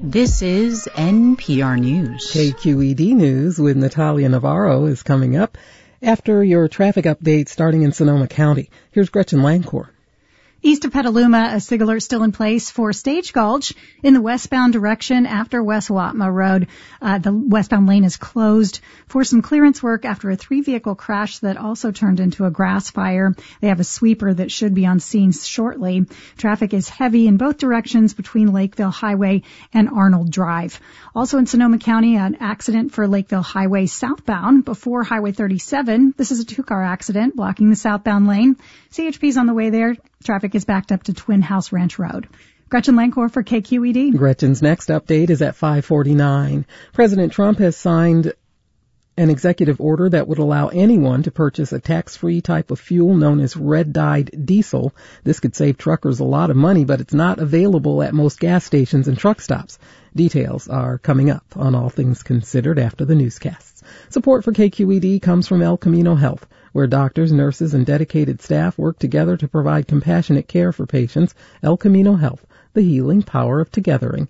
This is NPR News. KQED News with Natalia Navarro is coming up after your traffic update starting in Sonoma County. Here's Gretchen Lancor. East of Petaluma, a SIG alert still in place for Stage Gulch in the westbound direction after West Watma Road. The westbound lane is closed for some clearance work after a 3-vehicle crash that also turned into a grass fire. They have a sweeper that should be on scene shortly. Traffic is heavy in both directions between Lakeville Highway and Arnold Drive. Also in Sonoma County, an accident for Lakeville Highway southbound before Highway 37. This is a 2-car accident blocking the southbound lane. CHP's on the way there. Traffic is backed up to Twin House Ranch Road. Gretchen Lancor for KQED. Gretchen's next update is at 5:49. President Trump has signed an executive order that would allow anyone to purchase a tax-free type of fuel known as red-dyed diesel. This could save truckers a lot of money, but it's not available at most gas stations and truck stops. Details are coming up on All Things Considered after the newscasts. Support for KQED comes from El Camino Health, where doctors, nurses, and dedicated staff work together to provide compassionate care for patients. El Camino Health, the healing power of togethering.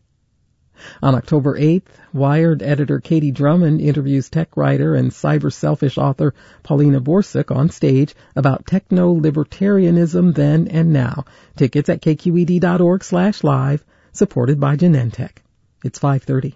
On October 8th, Wired editor Katie Drummond interviews tech writer and cyber-selfish author Paulina Borsuk on stage about techno-libertarianism then and now. Tickets at kqed.org/live, supported by Genentech. It's 5:30.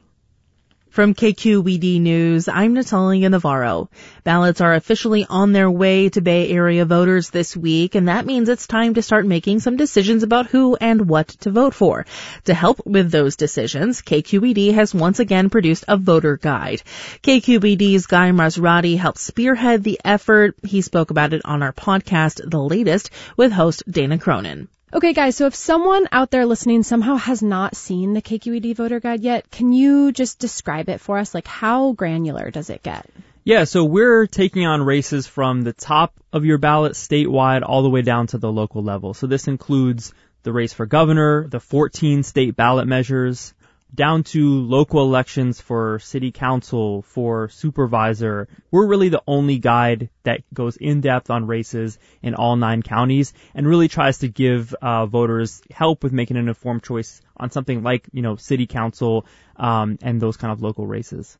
From KQED News, I'm Natalia Navarro. Ballots are officially on their way to Bay Area voters this week, and that means it's time to start making some decisions about who and what to vote for. To help with those decisions, KQED has once again produced a voter guide. KQED's Guy Maserati helped spearhead the effort. He spoke about it on our podcast, The Latest, with host Dana Cronin. Okay, guys, so if someone out there listening somehow has not seen the KQED voter guide yet, can you just describe it for us? Like, how granular does it get? Yeah, so we're taking on races from the top of your ballot statewide all the way down to the local level. So this includes the race for governor, the 14 state ballot measures, down to local elections for city council, for supervisor. We're really the only guide that goes in depth on races in all 9 counties and really tries to give voters help with making an informed choice on something like, city council and those kind of local races.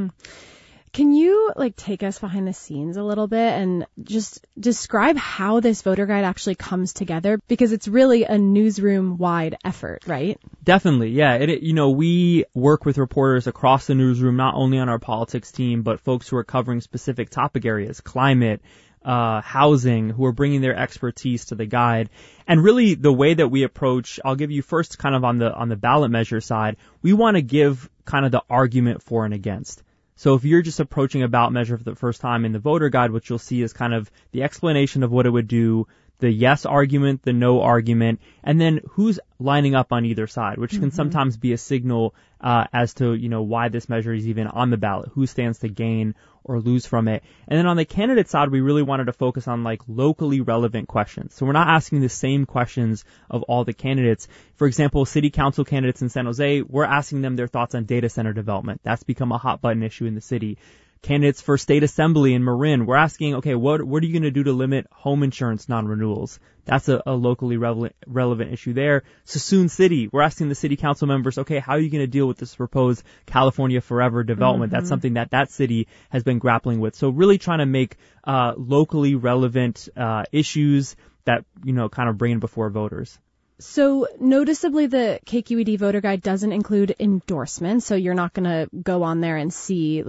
Can you take us behind the scenes a little bit and just describe how this voter guide actually comes together? Because it's really a newsroom-wide effort, right? Definitely, yeah. We work with reporters across the newsroom, not only on our politics team, but folks who are covering specific topic areas, climate, housing, who are bringing their expertise to the guide. And really the way that we approach, I'll give you first kind of on the ballot measure side, we want to give kind of the argument for and against. So if you're just approaching a ballot measure for the first time in the voter guide, what you'll see is kind of the explanation of what it would do, the yes argument, the no argument, and then who's lining up on either side, which can sometimes be a signal as to, why this measure is even on the ballot, who stands to gain or lose from it. And then on the candidate side, we really wanted to focus on locally relevant questions. So we're not asking the same questions of all the candidates. For example, city council candidates in San Jose, we're asking them their thoughts on data center development. That's become a hot button issue in the city. Candidates for state assembly in Marin, we're asking, okay, what are you going to do to limit home insurance non-renewals? That's a locally relevant issue there. Sassoon City, we're asking the city council members, okay, how are you going to deal with this proposed California Forever development? That's something that city has been grappling with. So really trying to make locally relevant issues that, kind of bring before voters. So noticeably, the KQED voter guide doesn't include endorsements, so you're not going to go on there and see,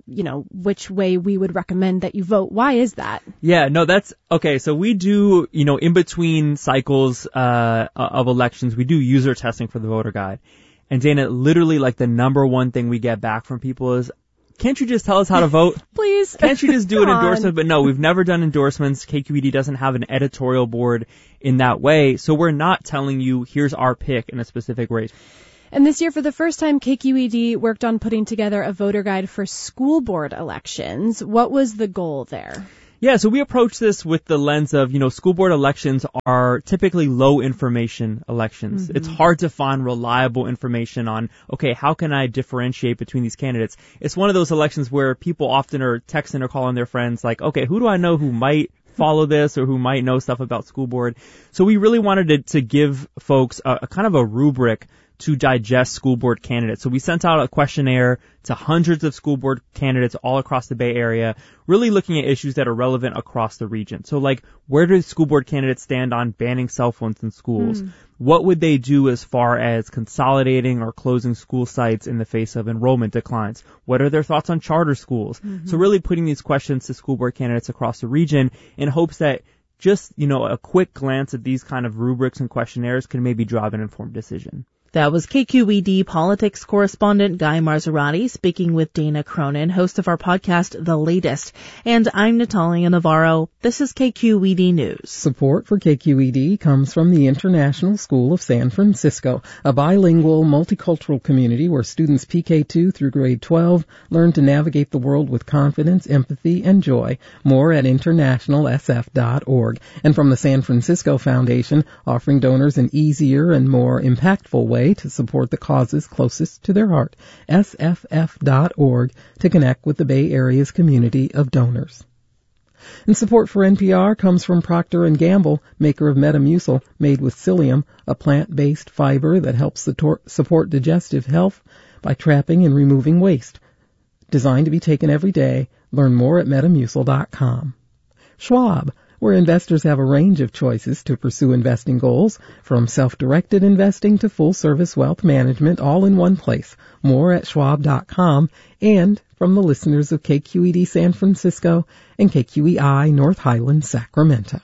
which way we would recommend that you vote. Why is that? Yeah, no, that's okay. So we do, in between cycles of elections, we do user testing for the voter guide. And Dana, literally, the number one thing we get back from people is, can't you just tell us how to vote? Please. Can't you just do an endorsement? But no, we've never done endorsements. KQED doesn't have an editorial board in that way. So we're not telling you, here's our pick in a specific race. And this year, for the first time, KQED worked on putting together a voter guide for school board elections. What was the goal there? Yeah, so we approach this with the lens of, school board elections are typically low information elections. It's hard to find reliable information on, okay, how can I differentiate between these candidates? It's one of those elections where people often are texting or calling their friends okay, who do I know who might follow this or who might know stuff about school board? So we really wanted to give folks a kind of a rubric to digest school board candidates. So we sent out a questionnaire to hundreds of school board candidates all across the Bay Area, really looking at issues that are relevant across the region. So like, where do school board candidates stand on banning cell phones in schools? What would they do as far as consolidating or closing school sites in the face of enrollment declines? What are their thoughts on charter schools? So really putting these questions to school board candidates across the region in hopes that just, a quick glance at these kind of rubrics and questionnaires can maybe drive an informed decision. That was KQED politics correspondent Guy Marzorati speaking with Dana Cronin, host of our podcast, The Latest. And I'm Natalia Navarro. This is KQED News. Support for KQED comes from the International School of San Francisco, a bilingual, multicultural community where students PK2 through grade 12 learn to navigate the world with confidence, empathy, and joy. More at internationalsf.org. And from the San Francisco Foundation, offering donors an easier and more impactful way to support the causes closest to their heart, sff.org, to connect with the Bay Area's community of donors. And support for NPR comes from Procter & Gamble, maker of Metamucil, made with psyllium, a plant-based fiber that helps support digestive health by trapping and removing waste. Designed to be taken every day. Learn more at metamucil.com. Schwab, where investors have a range of choices to pursue investing goals, from self-directed investing to full-service wealth management, all in one place. More at schwab.com, and from the listeners of KQED San Francisco and KQEI North Highlands, Sacramento.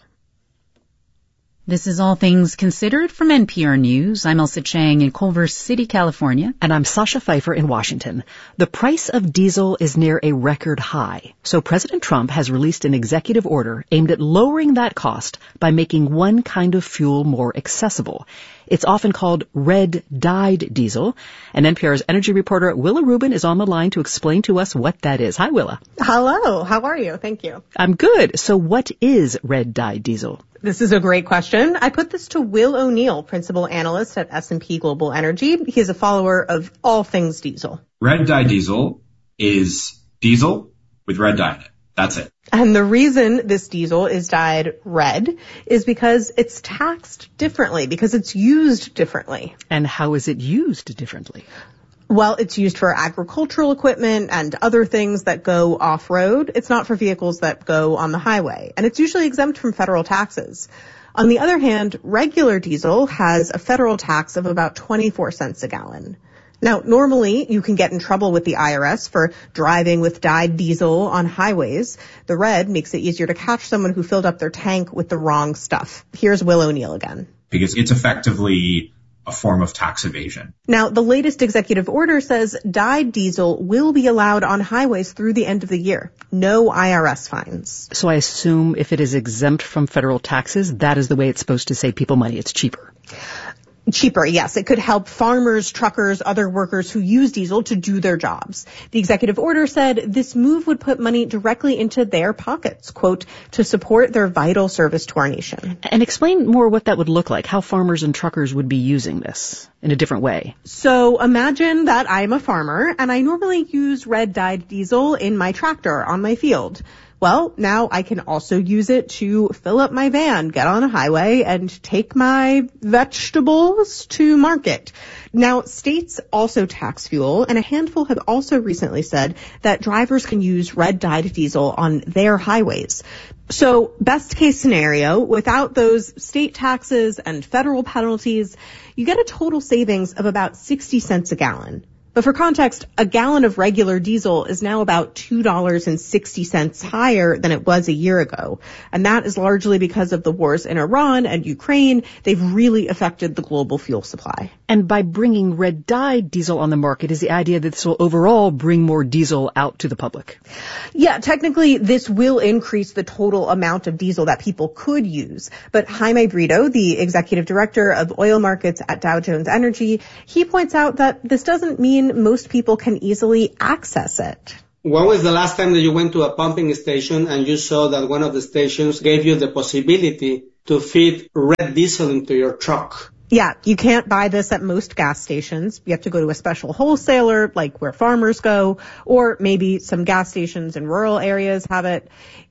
This is All Things Considered from NPR News. I'm Elsa Chang in Culver City, California. And I'm Sasha Pfeiffer in Washington. The price of diesel is near a record high. So President Trump has released an executive order aimed at lowering that cost by making one kind of fuel more accessible. It's often called red-dyed diesel. And NPR's energy reporter Willa Rubin is on the line to explain to us what that is. Hi, Willa. Hello. How are you? Thank you. I'm good. So what is red-dyed diesel? This is a great question. I put this to Will O'Neill, principal analyst at S&P Global Energy. He is a follower of all things diesel. Red dye diesel is diesel with red dye in it. That's it. And the reason this diesel is dyed red is because it's taxed differently, because it's used differently. And how is it used differently? Well, it's used for agricultural equipment and other things that go off-road. It's not for vehicles that go on the highway. And it's usually exempt from federal taxes. On the other hand, regular diesel has a federal tax of about 24 cents a gallon. Now, normally you can get in trouble with the IRS for driving with dyed diesel on highways. The red makes it easier to catch someone who filled up their tank with the wrong stuff. Here's Will O'Neill again. Because it's effectively a form of tax evasion. Now, the latest executive order says dyed diesel will be allowed on highways through the end of the year. No IRS fines. So I assume if it is exempt from federal taxes, that is the way it's supposed to save people money. It's cheaper. Cheaper, yes. It could help farmers, truckers, other workers who use diesel to do their jobs. The executive order said this move would put money directly into their pockets, quote, to support their vital service to our nation. And explain more what that would look like, how farmers and truckers would be using this in a different way. So imagine that I'm a farmer and I normally use red-dyed diesel in my tractor on my field. Well, now I can also use it to fill up my van, get on a highway, and take my vegetables to market. Now, states also tax fuel, and a handful have also recently said that drivers can use red-dyed diesel on their highways. So, best case scenario, without those state taxes and federal penalties, you get a total savings of about 60 cents a gallon. But for context, a gallon of regular diesel is now about $2.60 higher than it was a year ago. And that is largely because of the wars in Iran and Ukraine. They've really affected the global fuel supply. And by bringing red-dyed diesel on the market is the idea that this will overall bring more diesel out to the public. Yeah, technically this will increase the total amount of diesel that people could use. But Jaime Brito, the executive director of oil markets at Dow Jones Energy, he points out that this doesn't mean most people can easily access it. When was the last time that you went to a pumping station and you saw that one of the stations gave you the possibility to feed red diesel into your truck? Yeah, you can't buy this at most gas stations. You have to go to a special wholesaler, like where farmers go, or maybe some gas stations in rural areas have it.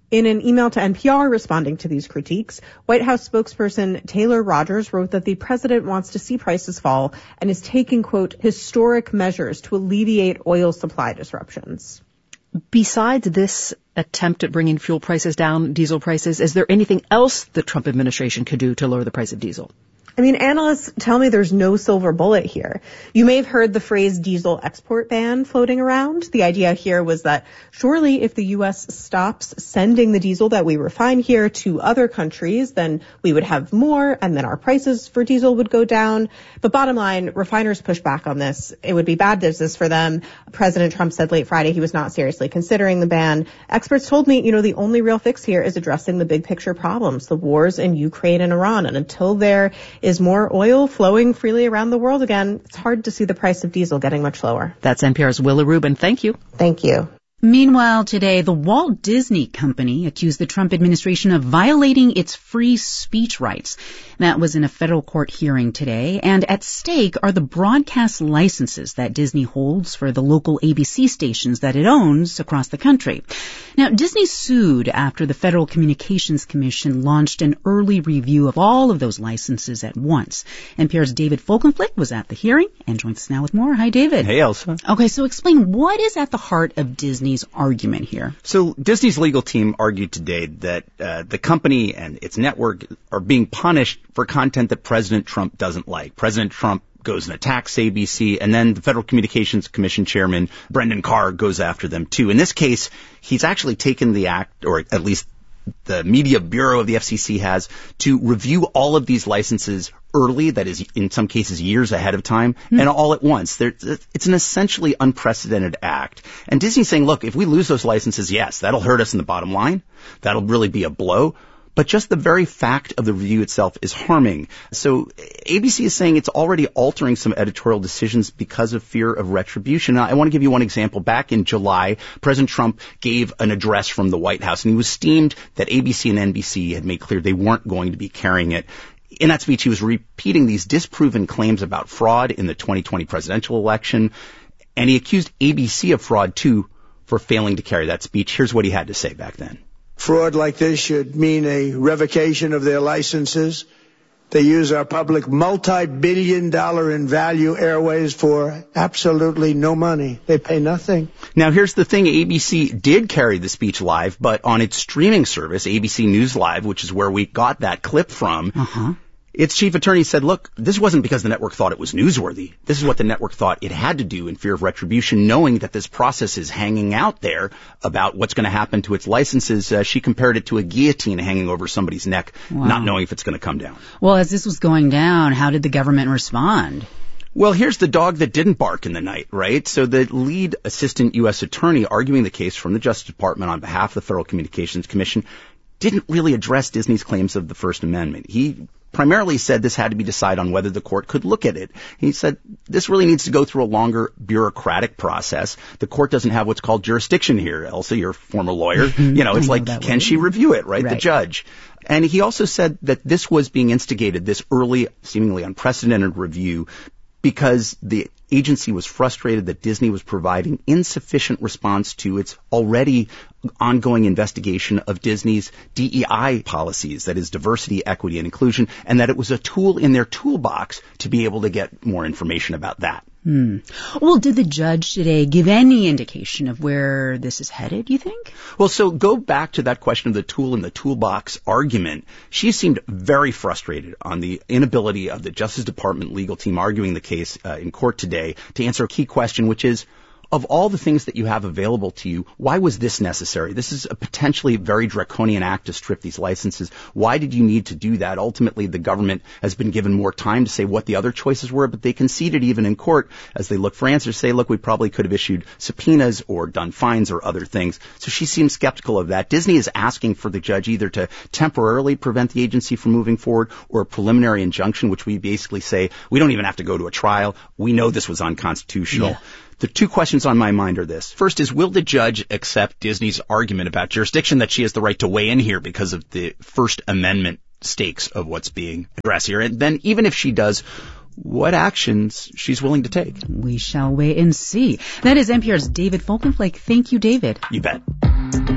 In an email to NPR responding to these critiques, White House spokesperson Taylor Rogers wrote that the president wants to see prices fall and is taking, quote, historic measures to alleviate oil supply disruptions. Besides this attempt at bringing fuel prices down, diesel prices, is there anything else the Trump administration could do to lower the price of diesel? I mean, analysts tell me there's no silver bullet here. You may have heard the phrase diesel export ban floating around. The idea here was that surely if the U.S. stops sending the diesel that we refine here to other countries, then we would have more and then our prices for diesel would go down. But bottom line, refiners push back on this. It would be bad business for them. President Trump said late Friday he was not seriously considering the ban. Experts told me, the only real fix here is addressing the big picture problems, the wars in Ukraine and Iran. And until there is more oil flowing freely around the world again, it's hard to see the price of diesel getting much lower. That's NPR's Willa Rubin. Thank you. Thank you. Meanwhile, today, the Walt Disney Company accused the Trump administration of violating its free speech rights. That was in a federal court hearing today, and at stake are the broadcast licenses that Disney holds for the local ABC stations that it owns across the country. Now, Disney sued after the Federal Communications Commission launched an early review of all of those licenses at once. NPR's David Folkenflik was at the hearing and joins us now with more. Hi, David. Hey, Elsa. Okay, so explain what is at the heart of Disney's argument here. So Disney's legal team argued today that the company and its network are being punished for content that President Trump doesn't like. President Trump goes and attacks ABC, and then the Federal Communications Commission chairman, Brendan Carr, goes after them too. In this case, he's actually taken the act, or at least the media bureau of the FCC has, to review all of these licenses early, that is in some cases years ahead of time, and all at once. It's an essentially unprecedented act. And Disney's saying, look, if we lose those licenses, yes, that'll hurt us in the bottom line. That'll really be a blow. But just the very fact of the review itself is harming. So ABC is saying it's already altering some editorial decisions because of fear of retribution. Now, I want to give you one example. Back in July, President Trump gave an address from the White House, and he was steamed that ABC and NBC had made clear they weren't going to be carrying it. In that speech, he was repeating these disproven claims about fraud in the 2020 presidential election, and he accused ABC of fraud, too, for failing to carry that speech. Here's what he had to say back then. Fraud like this should mean a revocation of their licenses. They use our public multi-billion-dollar in value airways for absolutely no money. They pay nothing. Now, here's the thing. ABC did carry the speech live, but on its streaming service, ABC News Live, which is where we got that clip from, its chief attorney said, look, this wasn't because the network thought it was newsworthy. This is what the network thought it had to do in fear of retribution, knowing that this process is hanging out there about what's going to happen to its licenses. She compared it to a guillotine hanging over somebody's neck, not knowing if it's going to come down. Well, as this was going down, how did the government respond? Well, here's the dog that didn't bark in the night, right? So the lead assistant U.S. attorney arguing the case from the Justice Department on behalf of the Federal Communications Commission didn't really address Disney's claims of the First Amendment. He primarily said this had to be decided on whether the court could look at it. He said this really needs to go through a longer bureaucratic process. The court doesn't have what's called jurisdiction here. Elsa, you're a former lawyer. It's like, can she review it, right? The judge. And he also said that this was being instigated, this early, seemingly unprecedented review, because the agency was frustrated that Disney was providing insufficient response to its already ongoing investigation of Disney's DEI policies, that is diversity, equity, and inclusion, and that it was a tool in their toolbox to be able to get more information about that. Well, did the judge today give any indication of where this is headed, you think? Well, so go back to that question of the tool in the toolbox argument. She seemed very frustrated on the inability of the Justice Department legal team arguing the case in court today to answer a key question, which is, of all the things that you have available to you, why was this necessary? This is a potentially very draconian act to strip these licenses. Why did you need to do that? Ultimately, the government has been given more time to say what the other choices were, but they conceded even in court as they look for answers, say, look, we probably could have issued subpoenas or done fines or other things. So she seems skeptical of that. Disney is asking for the judge either to temporarily prevent the agency from moving forward or a preliminary injunction, which we basically say we don't even have to go to a trial. We know this was unconstitutional. Yeah. The two questions on my mind are this. First is, will the judge accept Disney's argument about jurisdiction, that she has the right to weigh in here because of the First Amendment stakes of what's being addressed here? And then even if she does, what actions she's willing to take? We shall wait and see. That is NPR's David Folkenflik. Thank you, David. You bet.